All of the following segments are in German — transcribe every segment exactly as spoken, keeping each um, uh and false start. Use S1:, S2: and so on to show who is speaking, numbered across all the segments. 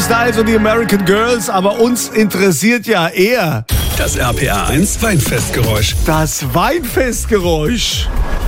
S1: Harry Styles und die American Girls, aber uns interessiert ja eher
S2: das R P R eins Weinfestgeräusch.
S1: Das Weinfestgeräusch.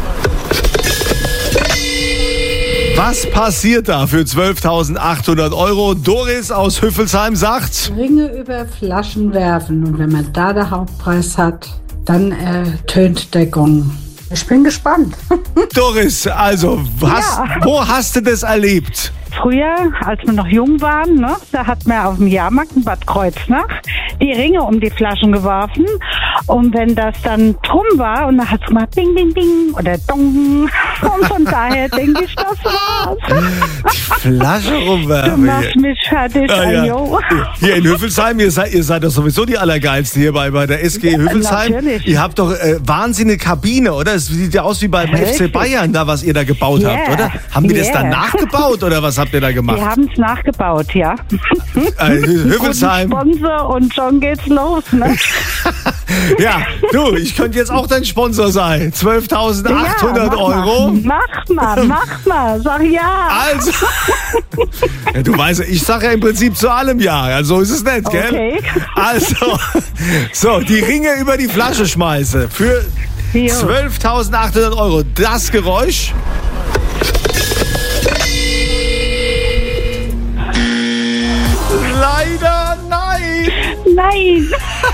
S1: Was passiert da für zwölftausendachthundert Euro? Doris aus Hüffelsheim sagt:
S3: Ringe über Flaschen werfen, und wenn man da den Hauptpreis hat, dann äh, tönt der Gong. Ich bin gespannt.
S1: Doris, also, hast,
S4: Ja.
S1: wo hast du das erlebt?
S4: Früher, als wir noch jung waren, ne, da hat man auf dem Jahrmarkt in Bad Kreuznach die Ringe um die Flaschen geworfen. Und wenn das dann drum war, und dann hat es gemacht Ding, Ding, Ding oder Dong. Und von daher denke ich, das war's.
S1: Flasche
S4: Du
S1: rumwerfen.
S4: machst mich fertig,
S1: Ah, ja.
S4: ajo.
S1: Hier in Hüffelsheim, ihr seid, ihr seid doch sowieso die Allergeilsten hier bei, bei der S G Hüffelsheim.
S4: natürlich.
S1: Ihr habt doch äh, wahnsinnige Kabine, oder? Es sieht ja aus wie beim F C
S4: Richtig.
S1: Bayern, da was ihr da gebaut
S4: Yeah.
S1: habt, oder? Haben die das
S4: Yeah.
S1: dann nachgebaut, oder was habt ihr da gemacht?
S4: Wir haben es nachgebaut, ja.
S1: Äh, Hüffelsheim.
S4: Guten Sponsor und schon geht's los, ne?
S1: Ja, du, ich könnte jetzt auch dein Sponsor sein. zwölftausendachthundert
S4: Ja, mach
S1: Euro.
S4: Mal, mach mal, mach mal, sag ja.
S1: Also, ja, du weißt, ich sage ja im Prinzip zu allem ja. Ja, so ist es nicht, gell?
S4: Okay.
S1: Also, so, die Ringe über die Flasche schmeiße für
S4: Jo.
S1: zwölftausendachthundert Euro. Das Geräusch. Leider nein.
S4: Nein,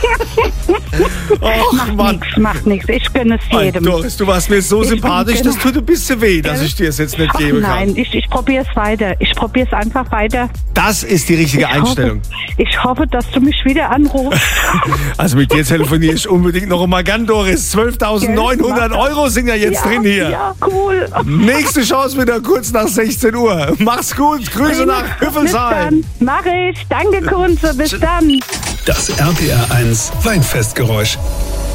S1: Och,
S4: macht
S1: Mann.
S4: nichts, macht nichts. Ich gönne es
S1: Ey,
S4: jedem.
S1: Doris, du warst mir so
S4: Ich
S1: sympathisch,
S4: bin
S1: das
S4: genau-
S1: tut ein bisschen weh, dass ich dir es jetzt nicht
S4: Ach,
S1: geben kann.
S4: nein, ich, ich probiere es weiter. Ich probiere es einfach weiter.
S1: Das ist die richtige
S4: Ich
S1: Einstellung.
S4: Hoffe, ich hoffe, dass du mich wieder anrufst.
S1: Also mit dir telefoniere ich unbedingt noch einmal gern, Doris. zwölftausendneunhundert Euro sind ja jetzt
S4: ja,
S1: drin hier.
S4: Ja, cool.
S1: Nächste Chance wieder kurz nach sechzehn Uhr. Mach's gut. Grüße nach
S4: Bis
S1: Hüffelsheim.
S4: dann. Mach ich. Danke, Kunze. Bis dann.
S2: Das R P R eins Weinfestgeräusch.